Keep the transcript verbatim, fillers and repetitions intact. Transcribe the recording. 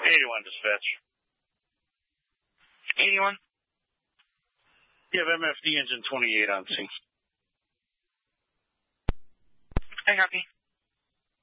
eighty-one, dispatch. eighty-one? You have M F D engine twenty-eight on scene. I copy.